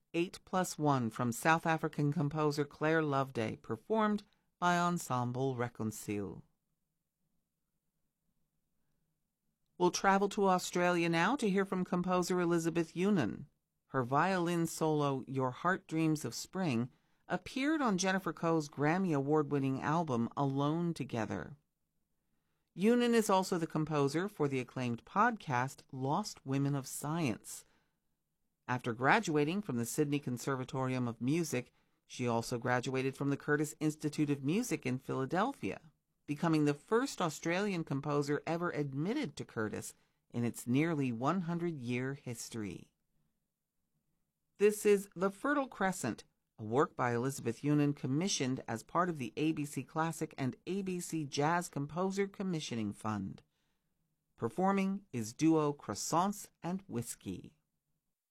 8+1 from South African composer Claire Loveday, performed by Ensemble Reconcile. We'll travel to Australia now to hear from composer Elizabeth Younan. Her violin solo, Your Heart Dreams of Spring, appeared on Jennifer Coe's Grammy Award-winning album Alone Together. Younan is also the composer for the acclaimed podcast Lost Women of Science. After graduating from the Sydney Conservatorium of Music, she also graduated from the Curtis Institute of Music in Philadelphia, becoming the first Australian composer ever admitted to Curtis in its nearly 100-year history. This is The Fertile Crescent, a work by Elizabeth Younan commissioned as part of the ABC Classic and ABC Jazz Composer Commissioning Fund. Performing is duo Croissants and Whiskey.